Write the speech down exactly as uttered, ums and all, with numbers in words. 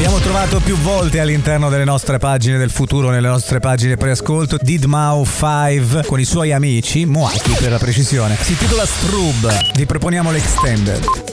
Abbiamo trovato più volte all'interno delle nostre pagine del futuro, nelle nostre pagine preascolto, Didmau cinque con i suoi amici, Moaki per la precisione. Si intitola Strub. Vi proponiamo l'extended.